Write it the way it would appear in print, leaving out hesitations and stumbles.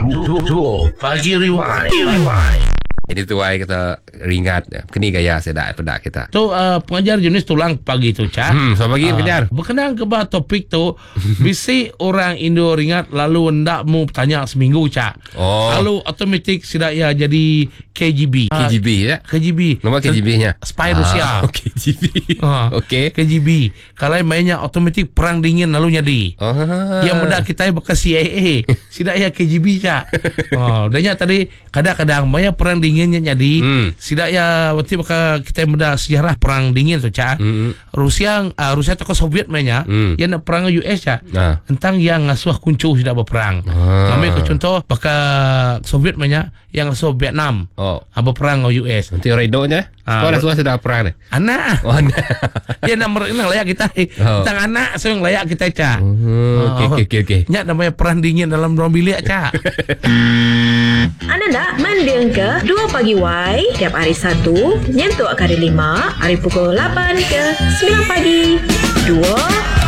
Duo Pagi Rewind. Jadi tu ai kata ringat kini gaya sedap pedak kita. Tu pengajar jenis tulang pagi tu Cak. So pagi pengajar. Berkenaan ke topik tu bisi orang Indo ringat lalu hendak mu tanya seminggu Cak. Lalu otomatik sudah ya jadi KGB. KGB ya. KGB. Nombor KGB-nya. Spy Rusia. KGB. Okey. KGB. Kalau mainnya otomatik perang dingin lalu jadi. Yang mudah kita bekas CIA. Sudah ya KGB Cak. Dan tadi kadang-kadang banyak perang dinginnya jadi. Sidak ya waktu maka kita muda sejarah perang dingin tu Cak. Rusia atau Soviet mainnya yang nak perang US Cak. Tentang yang ngasuh kuncu sudah berperang. Kami ke contoh maka Soviet mainnya yang ngasuh Vietnam. Berperang dengan US. Nanti redonya. Kau dah sudah perang ni. Anak. Dia nak layak kita. Tentang anak so yang layak kita Cak. Okey. Nya namanya perang dingin dalam ruang bilik Cak. Anda nak mendeng ke 2 Pagi Y tiap hari Sabtu nyentuh kali 5 hari pukul 8 ke 9 pagi. 2